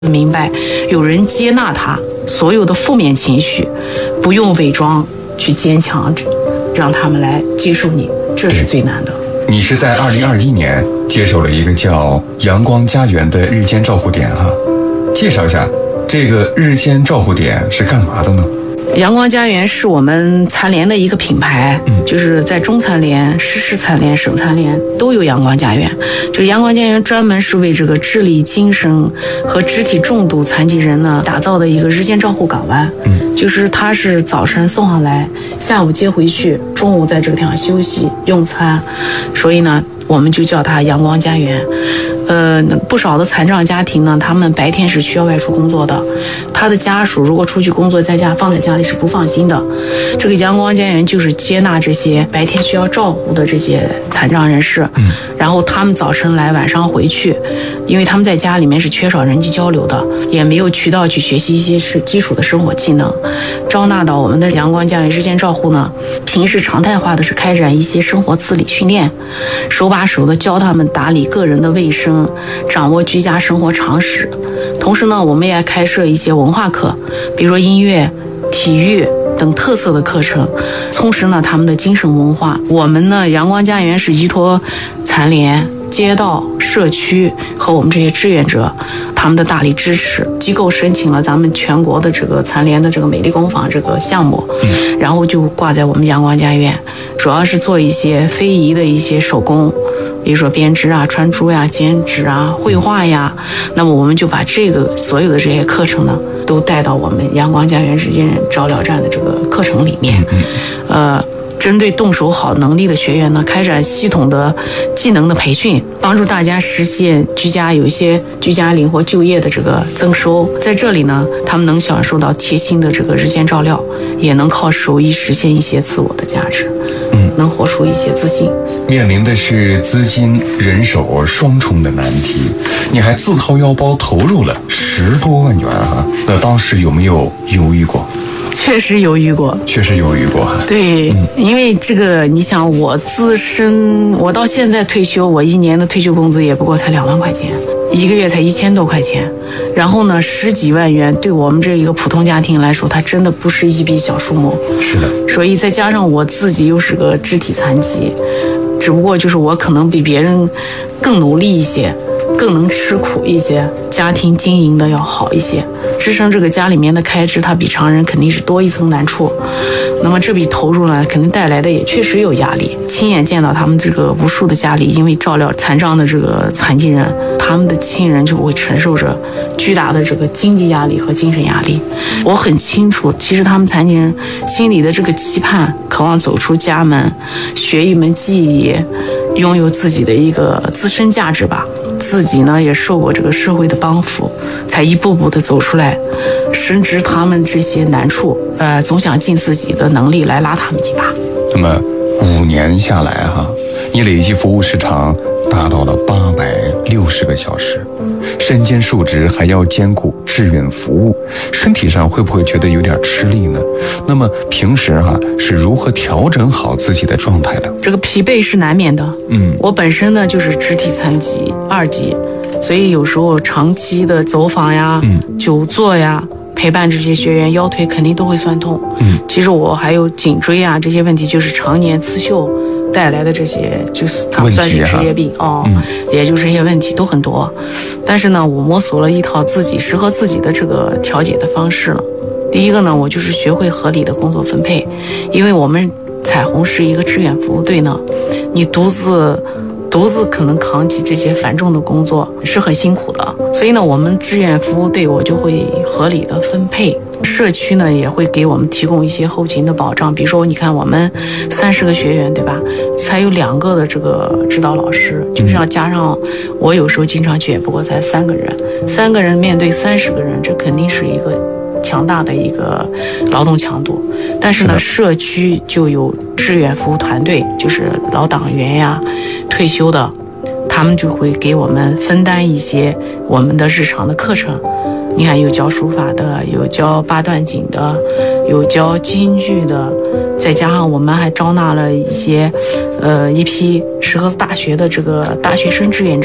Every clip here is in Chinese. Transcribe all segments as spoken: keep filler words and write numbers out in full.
明白有人接纳他所有的负面情绪，不用伪装去坚强，让他们来接受你，这是最难的。 你是在二零二一年接手了一个叫阳光家园的日间照护点哈，介绍一下这个日间照护点是干嘛的呢？ 阳光家园是我们残联的一个品牌，嗯，就是在中残联、市市残联、省残联都有阳光家园。这个阳光家园专门是为这个智力、精神和肢体重度残疾人呢打造的一个日间照护港湾。嗯，就是他是早晨送上来，下午接回去，中午在这个地方休息用餐，所以呢，我们就叫它阳光家园。呃，不少的残障家庭呢，他们白天是需要外出工作的，他的家属如果出去工作，在家放在家里是不放心的。这个阳光家园就是接纳这些白天需要照顾的这些残障人士，嗯，然后他们早晨来，晚上回去，因为他们在家里面是缺少人际交流的，也没有渠道去学习一些是基础的生活技能。招纳到我们的阳光家园日间照护呢，平时常态化的是开展一些生活自理训练，手把手的教他们打理个人的卫生，掌握居家生活常识。同时呢，我们也开设一些文化课，比如说音乐、体育等特色的课程，充实呢他们的精神文化。我们呢，阳光家园是依托残联、街道、社区和我们这些志愿者他们的大力支持，机构申请了咱们全国的这个残联的这个美丽工坊这个项目，嗯，然后就挂在我们阳光家园，主要是做一些非遗的一些手工，比如说编织啊、穿珠呀、剪纸啊、绘画呀。那么我们就把这个所有的这些课程呢，都带到我们阳光家园日间照料站的这个课程里面。呃，针对动手好能力的学员呢，开展系统的技能的培训，帮助大家实现居家有一些居家灵活就业的这个增收。在这里呢，他们能享受到贴心的这个日间照料，也能靠手艺实现一些自我的价值，嗯，能活出一些自信。 面临的是资金、人手双重的难题，你还自掏腰包投入了十多万元哈，那当时有没有犹豫过？ 确实犹豫过， 确实犹豫过。 对，嗯，因为这个，你想我自身，我到现在退休，我一年的退休工资也不过才两万块钱，一个月才一千多块钱，然后呢，十几万元对我们这一个普通家庭来说，它真的不是一笔小数目。 是的。 所以再加上我自己又是个肢体残疾，只不过就是我可能比别人更努力一些，更能吃苦一些，家庭经营的要好一些，支撑这个家里面的开支，它比常人肯定是多一层难处。那么这笔投入呢，肯定带来的也确实有压力。亲眼见到他们这个无数的家里，因为照料残障的这个残疾人，他们的亲人就会承受着巨大的这个经济压力和精神压力。我很清楚，其实他们残疾人心里的这个期盼，渴望走出家门，学一门技艺，拥有自己的一个自身价值吧。自己呢也受过这个社会的帮扶，才一步步的走出来，深知他们这些难处，呃，总想尽自己的能力来拉他们一把。 那么五年下来哈，你累计服务时长达到了八百六十个小时，身兼数职还要兼顾志愿服务，身体上会不会觉得有点吃力呢？那么平时哈是如何调整好自己的状态的？ 这个疲惫是难免的，嗯，我本身呢就是肢体残疾二级，所以有时候长期的走访呀、嗯、久坐呀，陪伴这些学员，腰腿肯定都会酸痛。嗯，其实我还有颈椎啊这些问题，就是常年刺绣带来的这些，就是它算是职业病哦、嗯，也就是这些问题都很多。但是呢，我摸索了一套自己适合自己的这个调节的方式了。第一个呢，我就是学会合理的工作分配，因为我们彩虹是一个志愿服务队呢，你独自。独自可能扛起这些繁重的工作是很辛苦的，所以呢，我们志愿服务队我就会合理的分配。社区呢也会给我们提供一些后勤的保障，比如说你看我们三十个学员对吧，才有两个的这个指导老师，就是要加上我有时候经常去也不过才三个人，三个人面对三十个人，这肯定是一个强大的一个劳动强度。但是呢，社区就有志愿服务团队，就是老党员呀、退休的，他们就会给我们分担一些我们的日常的课程。你看，有教书法的，有教八段锦的，有教京剧的，再加上我们还招纳了一些，呃，一批适合大学的这个大学生志愿者。他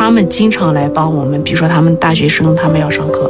他们经常来帮我们，比如说他们大学生他们要上课，